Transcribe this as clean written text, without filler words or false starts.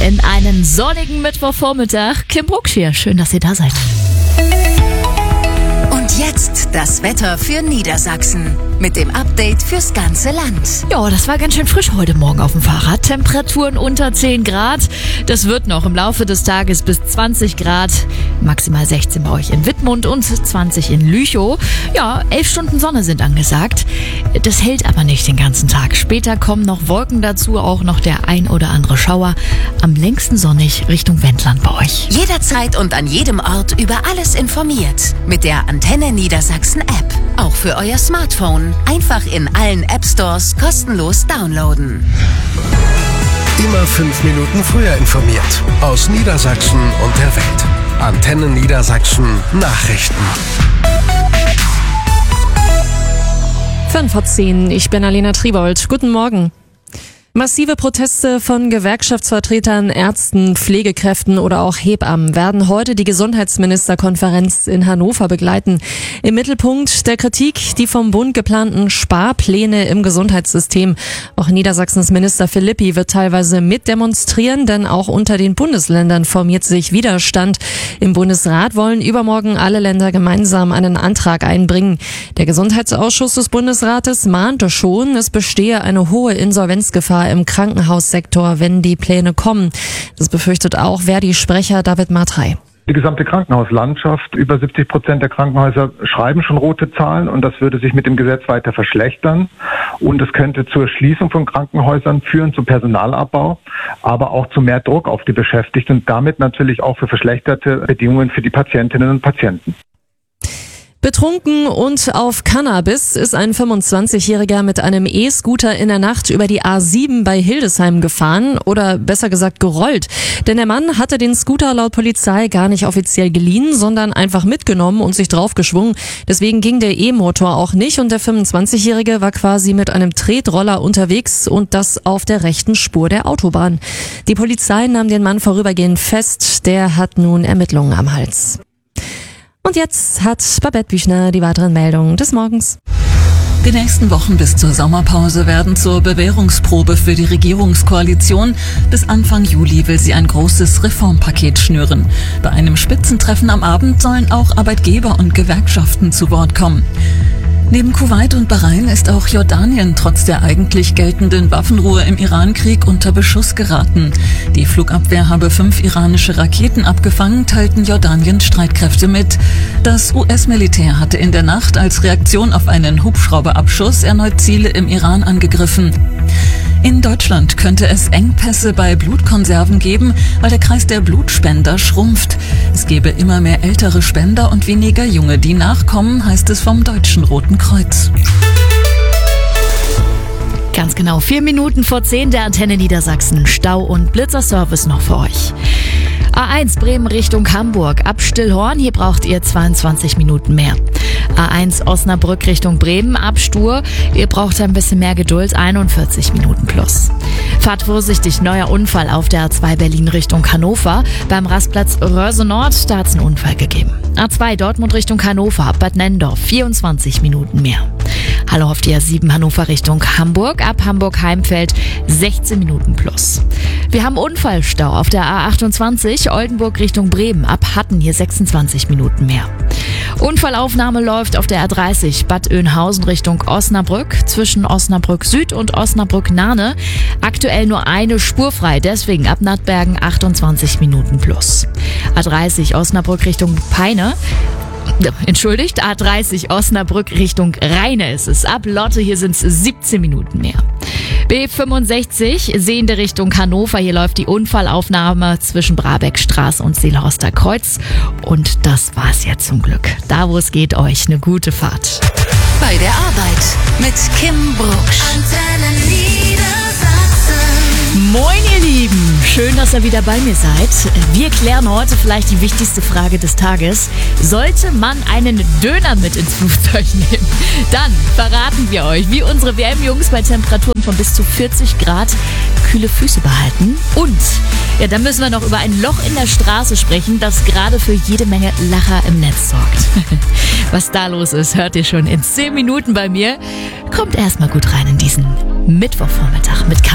in einen sonnigen Mittwochvormittag. Kim Brucksch hier, schön, dass ihr da seid. Und jetzt das Wetter für Niedersachsen mit dem Update fürs ganze Land. Ja, das war ganz schön frisch heute Morgen auf dem Fahrrad. Temperaturen unter 10 Grad. Das wird noch im Laufe des Tages bis 20 Grad. Maximal 16 bei euch in Wittmund und 20 in Lüchow. Ja, 11 Stunden Sonne sind angesagt. Das hält aber nicht den ganzen Tag. Später kommen noch Wolken dazu, auch noch der ein oder andere Schauer. Am längsten sonnig Richtung Wendland bei euch. Jederzeit und an jedem Ort über alles informiert. Mit der Antenne Niedersachsen App. Auch für euer Smartphone. Einfach in allen App-Stores kostenlos downloaden. Immer 5 Minuten früher informiert. Aus Niedersachsen und der Welt. Antenne Niedersachsen Nachrichten. 5:10, ich bin Alena Triebold. Guten Morgen. Massive Proteste von Gewerkschaftsvertretern, Ärzten, Pflegekräften oder auch Hebammen werden heute die Gesundheitsministerkonferenz in Hannover begleiten. Im Mittelpunkt der Kritik die vom Bund geplanten Sparpläne im Gesundheitssystem. Auch Niedersachsens Minister Philippi wird teilweise mitdemonstrieren, denn auch unter den Bundesländern formiert sich Widerstand. Im Bundesrat wollen übermorgen alle Länder gemeinsam einen Antrag einbringen. Der Gesundheitsausschuss des Bundesrates mahnte schon, es bestehe eine hohe Insolvenzgefahr im Krankenhaussektor, wenn die Pläne kommen. Das befürchtet auch Verdi-Sprecher David Matrey. Die gesamte Krankenhauslandschaft, über 70% der Krankenhäuser schreiben schon rote Zahlen und das würde sich mit dem Gesetz weiter verschlechtern. Und es könnte zur Schließung von Krankenhäusern führen, zu Personalabbau, aber auch zu mehr Druck auf die Beschäftigten und damit natürlich auch für verschlechterte Bedingungen für die Patientinnen und Patienten. Betrunken und auf Cannabis ist ein 25-Jähriger mit einem E-Scooter in der Nacht über die A7 bei Hildesheim gefahren oder besser gesagt gerollt. Denn der Mann hatte den Scooter laut Polizei gar nicht offiziell geliehen, sondern einfach mitgenommen und sich draufgeschwungen. Deswegen ging der E-Motor auch nicht und der 25-Jährige war quasi mit einem Tretroller unterwegs und das auf der rechten Spur der Autobahn. Die Polizei nahm den Mann vorübergehend fest, der hat nun Ermittlungen am Hals. Und jetzt hat Babette Büchner die weiteren Meldungen des Morgens. Die nächsten Wochen bis zur Sommerpause werden zur Bewährungsprobe für die Regierungskoalition. Bis Anfang Juli will sie ein großes Reformpaket schnüren. Bei einem Spitzentreffen am Abend sollen auch Arbeitgeber und Gewerkschaften zu Wort kommen. Neben Kuwait und Bahrain ist auch Jordanien trotz der eigentlich geltenden Waffenruhe im Irankrieg unter Beschuss geraten. Die Flugabwehr habe 5 iranische Raketen abgefangen, teilten Jordaniens Streitkräfte mit. Das US-Militär hatte in der Nacht als Reaktion auf einen Hubschrauberabschuss erneut Ziele im Iran angegriffen. In Deutschland könnte es Engpässe bei Blutkonserven geben, weil der Kreis der Blutspender schrumpft. Es gebe immer mehr ältere Spender und weniger junge, die nachkommen, heißt es vom Deutschen Roten Kreuz. Ganz genau, 4 Minuten vor 10 der Antenne Niedersachsen. Stau- und Blitzerservice noch für euch. A1 Bremen Richtung Hamburg. Ab Stillhorn, hier braucht ihr 22 Minuten mehr. A1 Osnabrück Richtung Bremen, ab Stur. Ihr braucht ein bisschen mehr Geduld, 41 Minuten plus. Fahrt vorsichtig, neuer Unfall auf der A2 Berlin Richtung Hannover. Beim Rastplatz Röhrse Nord, da hat es einen Unfall gegeben. A2 Dortmund Richtung Hannover, Bad Nennendorf, 24 Minuten mehr. Hallo auf die A7 Hannover Richtung Hamburg, ab Hamburg-Heimfeld 16 Minuten plus. Wir haben Unfallstau auf der A28 Oldenburg Richtung Bremen, ab Hatten hier 26 Minuten mehr. Unfallaufnahme läuft auf der A30 Bad Oeynhausen Richtung Osnabrück, zwischen Osnabrück Süd und Osnabrück Nahne. Aktuell nur eine Spur frei, deswegen ab Nattbergen 28 Minuten plus. A30 Osnabrück Richtung Peine. A30 Osnabrück Richtung Rheine ist es. Ab Lotte, hier sind es 17 Minuten mehr. B65 sehende Richtung Hannover. Hier läuft die Unfallaufnahme zwischen Brabeckstraße und Seelhorster Kreuz. Und das war's jetzt zum Glück. Da, wo es geht, euch eine gute Fahrt. Bei der Arbeit mit Kim Brucksch. Antenne Niedersachsen. Moin ihr Lieben, schön, dass ihr wieder bei mir seid. Wir klären heute vielleicht die wichtigste Frage des Tages. Sollte man einen Döner mit ins Flugzeug nehmen? Dann verraten wir euch, wie unsere WM-Jungs bei Temperaturen von bis zu 40 Grad kühle Füße behalten. Und ja, dann müssen wir noch über ein Loch in der Straße sprechen, das gerade für jede Menge Lacher im Netz sorgt. Was da los ist, hört ihr schon in 10 Minuten bei mir. Kommt erstmal gut rein in diesen Mittwochvormittag mit